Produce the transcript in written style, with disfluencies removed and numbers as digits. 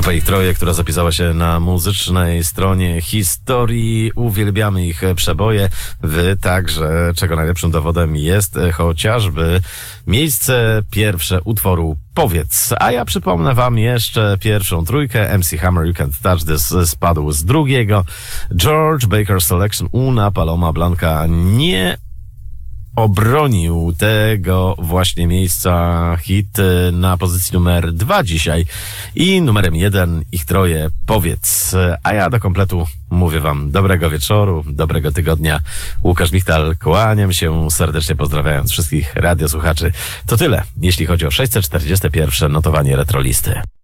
Grupa Ich Troje, która zapisała się na muzycznej stronie historii. Uwielbiamy ich przeboje. Wy także, czego najlepszym dowodem jest chociażby miejsce pierwsze utworu Powiedz. A ja przypomnę wam jeszcze pierwszą trójkę. MC Hammer, You Can't Touch This spadł z drugiego. George Baker Selection, Una Paloma Blanca nie obronił tego właśnie miejsca. Hit na pozycji numer 2 dzisiaj i numerem 1 Ich Troje Powiedz. A ja do kompletu mówię wam dobrego wieczoru, dobrego tygodnia. Łukasz Michtal, kłaniam się serdecznie, pozdrawiając wszystkich radiosłuchaczy. To tyle, jeśli chodzi o 641 notowanie Retrolisty.